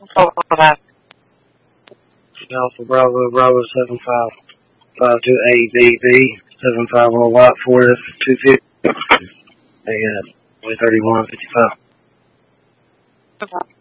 Alpha Bravo Bravo 7552 ABB 751 Watt 4F 250 and 3155.